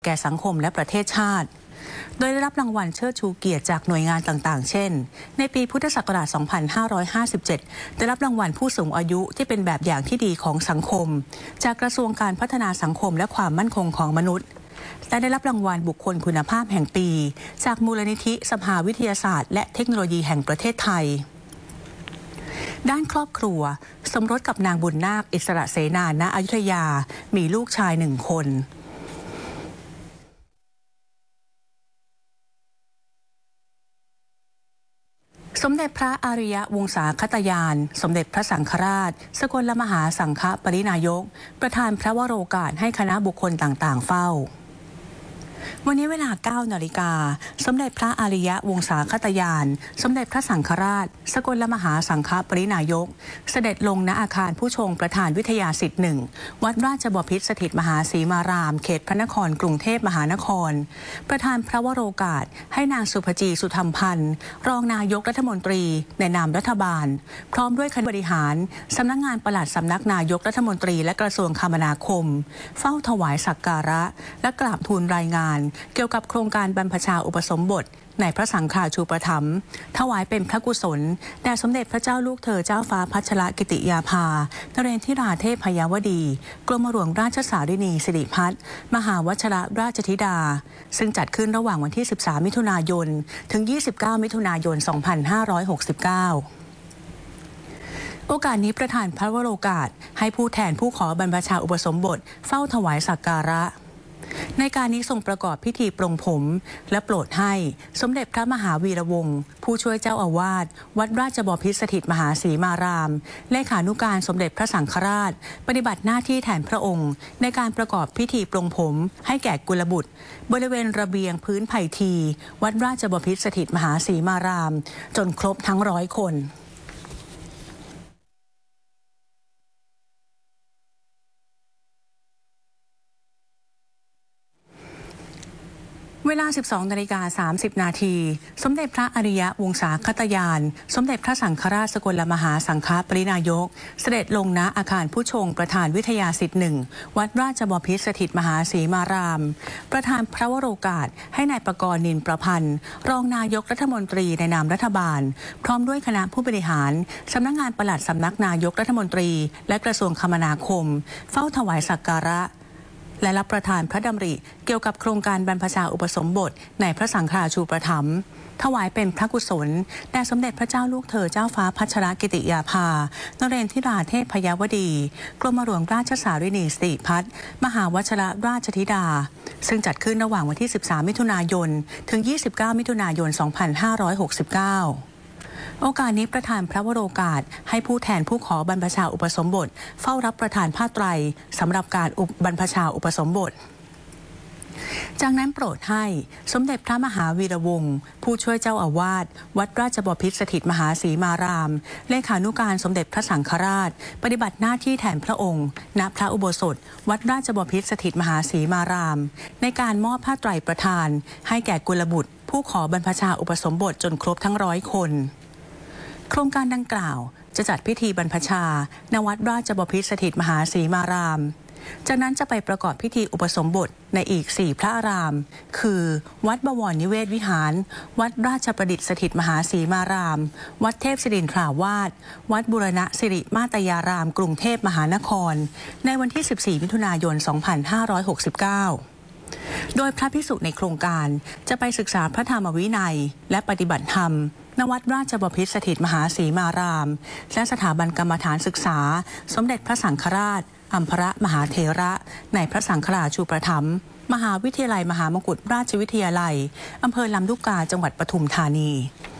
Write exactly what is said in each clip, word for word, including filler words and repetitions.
แก่สังคมและประเทศชาติโดยได้รับรางวัลเชิดชูเกียรติจากหน่วยงานต่างๆเช่นในปีพุทธศักราช สองพันห้าร้อยห้าสิบเจ็ด ได้รับรางวัลผู้สูงอายุที่เป็นแบบอย่างที่ดีของสังคมจากกระทรวงการพัฒนาสังคมและความมั่นคงของมนุษย์และได้รับรางวัลบุคคลคุณภาพแห่งปีจากมูลนิธิสภาวิทยาศาสตร์และเทคโนโลยีแห่งประเทศไทยด้านครอบครัวสมรสกับนางบุญนาคอิสระเสนา ณ อยุธยามีลูกชายหนึ่งคนสมเด็จพระอริยวงศาคตยานสมเด็จพระสังฆราชสกลมหาสังฆปรินายกประธานพระวโรกาสให้คณะบุคคลต่างๆเฝ้าวันนี้เวลา เก้า นาฬิกาสมเด็จพระอริยวงศาคตยานสมเด็จพระสังฆราชสกลมหาสังฆปรินายกเสด็จลงณอาคารผู้ชงประธานวิทยาสิทธิ์หนึ่งวัดราชบพิตรสถิตมหาศรีมารามเขตพระนครกรุงเทพมหานครประธานพระวโรกาสให้นางสุภจีสุธรรมพันธ์รองนายกรัฐมนตรีในนามรัฐบาลพร้อมด้วยคณะบริหารสำนักงานปลัดสำนักนายกรัฐมนตรีและกระทรวงคมนาคมเฝ้าถวายสักการะและกราบทูลรายงานเกี่ยวกับโครงการบรรพชาอุปสมบทในพระสังฆาชูปถัมภ์ถวายเป็นพระกุศลแด่สมเด็จพระเจ้าลูกเธอเจ้าฟ้าพัชรกิติยาภานเรนทิราเทพยวดีกรมหลวงราชสารินีสิริพัฒน์มหาวชิรราชธิดาซึ่งจัดขึ้นระหว่างวันที่สิบสามมิถุนายนถึงยี่สิบเก้ามิถุนายนสองพันห้าร้อยหกสิบเก้าโอกาสนี้ประธานพระวโรกาสให้ผู้แทนผู้ขอบรรพชาอุปสมบทเฝ้าถวายสักการะในการนี้ทรงประกอบพิธีปรงผมและโปรดให้สมเด็จพระมหาวีระวงศ์ผู้ช่วยเจ้าอาวาสวัดราชบพิตรสถิตมหาศรีมารามเลขานุการสมเด็จพระสังฆราชปฏิบัติหน้าที่แทนพระองค์ในการประกอบพิธีปรงผมให้แก่กุลบุตรบริเวณระเบียงพื้นไผ่ทีวัดราชบพิตรสถิตมหาศรีมารามจนครบทั้งร้อยคนเวลา สิบสอง นาฬิกา สามสิบ นาทีสมเด็จพระอริยวงศาคตยานสมเด็จพระสังฆราชสกลมหาสังฆปรินายกเสด็จลงณอาคารผู้ชงประธานวิทยาสิทธิ์หนึ่งวัดราชบพิตรสถิตมหาศรีมารามประธานพระวโรกาสให้นายประกรณ์นินประพันธ์รองนายกรัฐมนตรีในนามรัฐบาลพร้อมด้วยคณะผู้บริหารสำนักงานปลัดสำนักนายกรัฐมนตรีและกระทรวงคมนาคมเฝ้าถวายสักการะและรับประทานพระดำริเกี่ยวกับโครงการบรรพชาอุปสมบทในพระสังฆาชูปถัมภ์ถวายเป็นพระกุศลแด่สมเด็จพระเจ้าลูกเธอเจ้าฟ้าพัชรกิติยาภานเรนทิราเทพยวดีกรมหลวงราชสารินีสิริพัฒน์มหาวชิรราชธิดาซึ่งจัดขึ้นระหว่างวันที่สิบสามมิถุนายนถึงยี่สิบเก้ามิถุนายนสองพันห้าร้อยหกสิบเก้าโอกาสนี้ประธานพระวโรกาสให้ผู้แทนผู้ขอบรรพชาอุปสมบทเฝ้ารับประทานผ้าไตรสำหรับการบรรพชาอุปสมบทจากนั้นโปรดให้สมเด็จพระมหาวีระวงศ์ผู้ช่วยเจ้าอาวาสวัดราชบพิตรสถิตมหาศรีมารามเลขานุการสมเด็จพระสังฆราชปฏิบัติหน้าที่แทนพระองค์ณพระอุโบสถวัดราชบพิตรสถิตมหาศรีมารามในการมอบผ้าไตรประทานให้แก่กุลบุตรผู้ขอบรรพชาอุปสมบทจนครบทั้งร้อยคนโครงการดังกล่าวจะจัดพิธีบรรพชาณวัดราชบพิตรสถิตมหาศรีมารามจากนั้นจะไปประกอบพิธีอุปสมบทในอีกสี่พระอารามคือวัดบวรนิเวศวิหารวัดราชประดิษฐ์สถิตมหาศรีมารามวัดเทพศิรินทราวาสวัดบูรณะสิริมาตยารามกรุงเทพมหานครในวันที่สิบสี่มิถุนายนสองพันห้าร้อยหกสิบเก้าโดยพระภิกษุในโครงการจะไปศึกษาพระธรรมวินัยและปฏิบัติธรรมณวัดราชบพิตรสถิตมหาศรีมารามและสถาบันกรรมฐานศึกษาสมเด็จพระสังฆราชอัมพรมหาเถระในพระสังฆราชูปถัมภ์มหาวิทยาลัยมหามกุฏราชวิทยาลัยอำเภอลำลูกกาจังหวัดปทุมธานี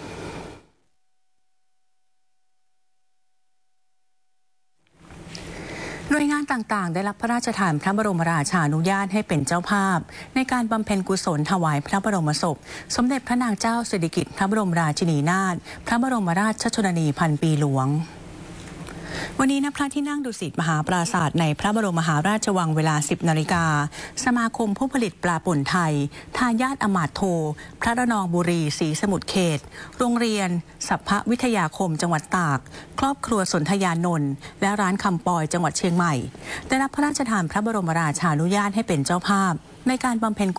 หน่วยงานต่างๆได้รับพระราชทานพระบรมราชานุญาตให้เป็นเจ้าภาพในการบำเพ็ญกุศลถวายพระบรมศพสมเด็จพระนางเจ้าสิริกิติ์พระบรมราชินีนาถพระบรมราชชนนีพันปีหลวงวันนี้ณพระที่นั่งดุสิตมหาปราสาทในพระบรมมหาราชวังเวลาสิบนาฬิกาสมาคมผู้ผลิตปลาป่นไทยทายาทอมาตย์โทพระระนองบุรีศรีสมุทรเขตโรงเรียนสัพพวิทยาคมจังหวัดตากครอบครัวสนธยานนท์และร้านคำปอยจังหวัดเชียงใหม่ได้รับพระราชทานพระบรมราชานุญาตให้เป็นเจ้าภาพในการบำเพ็ญ